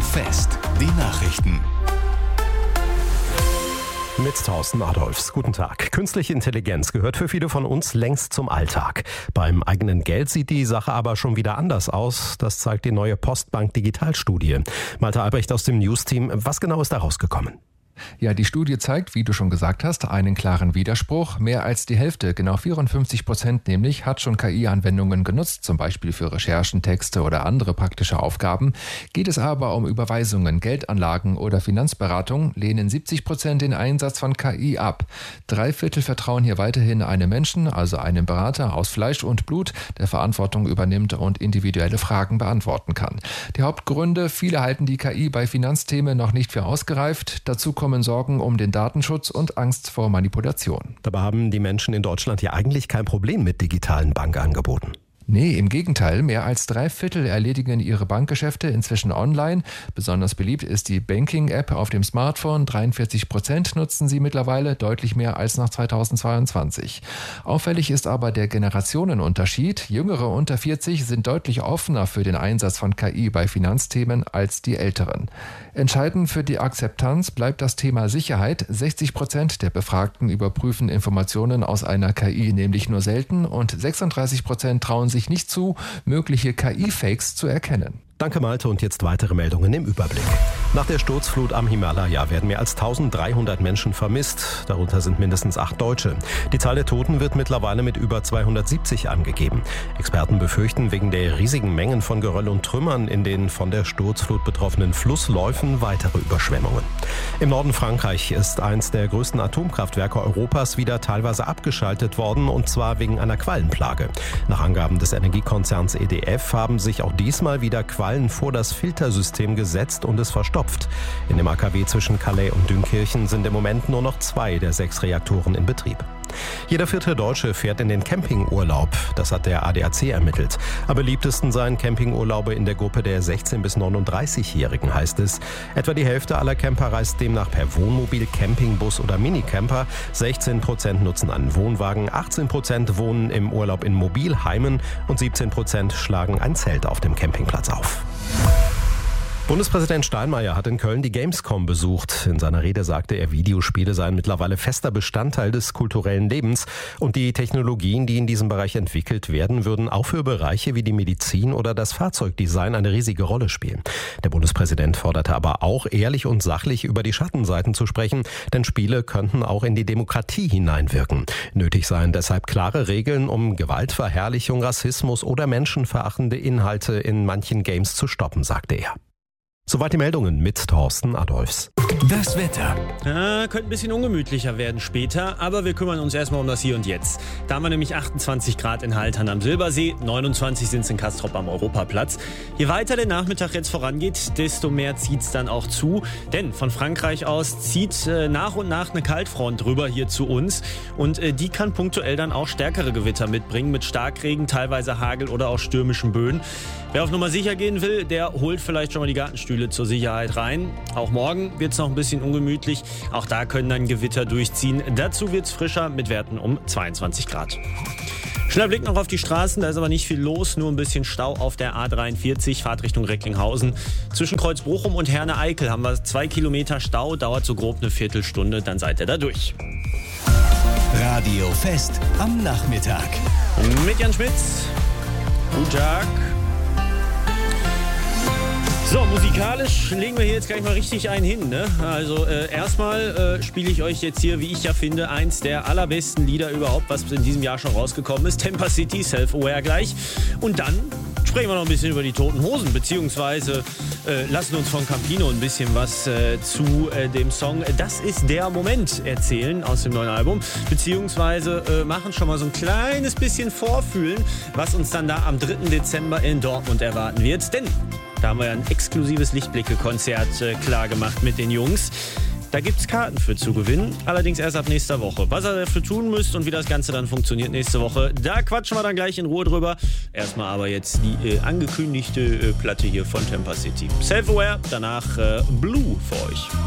Fest, die Nachrichten. Mit Thorsten Adolfs. Guten Tag. Künstliche Intelligenz gehört für viele von uns längst zum Alltag. Beim eigenen Geld sieht die Sache aber schon wieder anders aus. Das zeigt die neue Postbank Digitalstudie. Malte Albrecht aus dem News-Team. Was genau ist da rausgekommen? Ja, die Studie zeigt, wie du schon gesagt hast, einen klaren Widerspruch. Mehr als die Hälfte, genau 54% nämlich, hat schon KI-Anwendungen genutzt, zum Beispiel für Recherchen, Texte oder andere praktische Aufgaben. Geht es aber um Überweisungen, Geldanlagen oder Finanzberatung, lehnen 70% den Einsatz von KI ab. 3/4 vertrauen hier weiterhin einem Menschen, also einem Berater aus Fleisch und Blut, der Verantwortung übernimmt und individuelle Fragen beantworten kann. Die Hauptgründe: viele halten die KI bei Finanzthemen noch nicht für ausgereift. Dazu kommen Sorgen um den Datenschutz und Angst vor Manipulation. Dabei haben die Menschen in Deutschland ja eigentlich kein Problem mit digitalen Bankangeboten. Nee, im Gegenteil. Mehr als 3/4 erledigen ihre Bankgeschäfte inzwischen online. Besonders beliebt ist die Banking-App auf dem Smartphone. 43% nutzen sie mittlerweile, deutlich mehr als nach 2022. Auffällig ist aber der Generationenunterschied. Jüngere unter 40 sind deutlich offener für den Einsatz von KI bei Finanzthemen als die Älteren. Entscheidend für die Akzeptanz bleibt das Thema Sicherheit. 60% der Befragten überprüfen Informationen aus einer KI nämlich nur selten und 36% trauen sich nicht zu, mögliche KI-Fakes zu erkennen. Danke Malte, und jetzt weitere Meldungen im Überblick. Nach der Sturzflut am Himalaya werden mehr als 1300 Menschen vermisst. Darunter sind mindestens 8 Deutsche. Die Zahl der Toten wird mittlerweile mit über 270 angegeben. Experten befürchten wegen der riesigen Mengen von Geröll und Trümmern in den von der Sturzflut betroffenen Flussläufen weitere Überschwemmungen. Im Norden Frankreich ist eins der größten Atomkraftwerke Europas wieder teilweise abgeschaltet worden, und zwar wegen einer Quallenplage. Nach Angaben des Energiekonzerns EDF haben sich auch diesmal wieder Quallen vor das Filtersystem gesetzt und es verstopft. In dem AKW zwischen Calais und Dünkirchen sind im Moment nur noch 2 der 6 Reaktoren in Betrieb. Jeder 4. Deutsche fährt in den Campingurlaub. Das hat der ADAC ermittelt. Am beliebtesten seien Campingurlaube in der Gruppe der 16- bis 39-Jährigen, heißt es. Etwa die Hälfte aller Camper reist demnach per Wohnmobil, Campingbus oder Minicamper. 16% nutzen einen Wohnwagen, 18% wohnen im Urlaub in Mobilheimen und 17% schlagen ein Zelt auf dem Campingplatz auf. Bundespräsident Steinmeier hat in Köln die Gamescom besucht. In seiner Rede sagte er, Videospiele seien mittlerweile fester Bestandteil des kulturellen Lebens und die Technologien, die in diesem Bereich entwickelt werden, würden auch für Bereiche wie die Medizin oder das Fahrzeugdesign eine riesige Rolle spielen. Der Bundespräsident forderte aber auch, ehrlich und sachlich über die Schattenseiten zu sprechen, denn Spiele könnten auch in die Demokratie hineinwirken. Nötig seien deshalb klare Regeln, um Gewaltverherrlichung, Rassismus oder menschenverachtende Inhalte in manchen Games zu stoppen, sagte er. Soweit die Meldungen mit Thorsten Adolfs. Das Wetter. Könnte ein bisschen ungemütlicher werden später, aber wir kümmern uns erstmal um das Hier und Jetzt. Da haben wir nämlich 28 Grad in Haltern am Silbersee, 29 sind es in Castrop am Europaplatz. Je weiter der Nachmittag jetzt vorangeht, desto mehr zieht es dann auch zu. Denn von Frankreich aus zieht nach und nach eine Kaltfront rüber hier zu uns. Und die kann punktuell dann auch stärkere Gewitter mitbringen, mit Starkregen, teilweise Hagel oder auch stürmischen Böen. Wer auf Nummer sicher gehen will, der holt vielleicht schon mal die Gartenstühle zur Sicherheit rein. Auch morgen wird es noch ein bisschen ungemütlich. Auch da können dann Gewitter durchziehen. Dazu wird es frischer mit Werten um 22 Grad. Schneller Blick noch auf die Straßen, da ist aber nicht viel los, nur ein bisschen Stau auf der A43, Fahrtrichtung Recklinghausen. Zwischen Kreuzbochum und Herne-Eickel haben wir 2 Kilometer Stau, dauert so grob eine Viertelstunde, dann seid ihr da durch. Radio Fest am Nachmittag. Mit Jan Schmitz. Guten Tag. So, musikalisch legen wir hier jetzt gleich mal richtig einen hin, ne? Also erstmal spiele ich euch jetzt hier, wie ich ja finde, eins der allerbesten Lieder überhaupt, was in diesem Jahr schon rausgekommen ist. Temper City, Self-Aware gleich. Und dann sprechen wir noch ein bisschen über die Toten Hosen, beziehungsweise lassen uns von Campino ein bisschen was zu dem Song Das ist der Moment erzählen aus dem neuen Album, beziehungsweise machen schon mal so ein kleines bisschen vorfühlen, was uns dann da am 3. Dezember in Dortmund erwarten wird, denn da haben wir ja ein exklusives Lichtblicke-Konzert klar gemacht mit den Jungs. Da gibt es Karten für zu gewinnen, allerdings erst ab nächster Woche. Was ihr dafür tun müsst und wie das Ganze dann funktioniert nächste Woche, da quatschen wir dann gleich in Ruhe drüber. Erstmal aber jetzt die angekündigte Platte hier von Temper City. Self-Aware, danach Blue für euch.